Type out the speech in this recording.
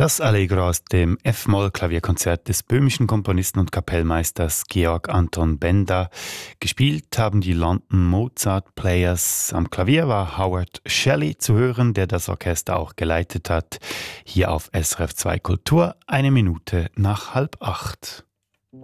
Das Allegro aus dem F-Moll-Klavierkonzert des böhmischen Komponisten und Kapellmeisters Georg Anton Benda. Gespielt haben die London Mozart Players. Am Klavier war Howard Shelley zu hören, der das Orchester auch geleitet hat. Hier auf SRF 2 Kultur, 1 Minute nach 7:30.